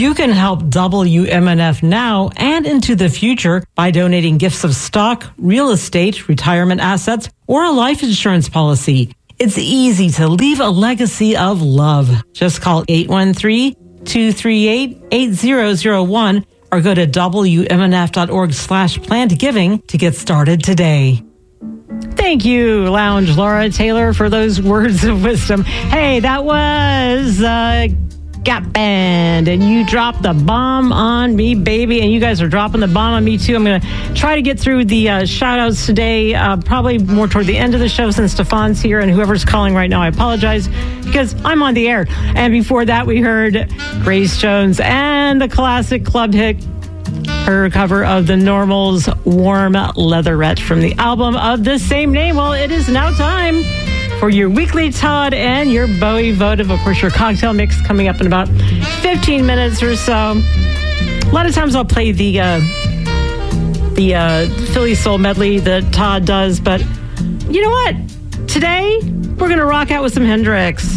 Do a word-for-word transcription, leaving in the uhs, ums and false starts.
You can help W M N F now and into the future by donating gifts of stock, real estate, retirement assets, or a life insurance policy. It's easy to leave a legacy of love. Just call eight one three, two three eight, eight zero zero one or go to W M N F dot org slash planned giving to get started today. Thank you, Lounge Laura Taylor, for those words of wisdom. Hey, that was uh, Gap Band, and you dropped the bomb on me, baby, and you guys are dropping the bomb on me, too. I'm going to try to get through the uh, shout-outs today, uh, probably more toward the end of the show since Stefan's here, and whoever's calling right now, I apologize, because I'm on the air. And before that, we heard Grace Jones and the classic club hit, her cover of the Normals' Warm Leatherette from the album of the same name. Well, it is now time for your weekly Todd and your Bowie votive. Of course, your cocktail mix coming up in about fifteen minutes or so. A lot of times I'll play the uh, the uh, Philly Soul medley that Todd does, but you know what? Today, we're going to rock out with some Hendrix.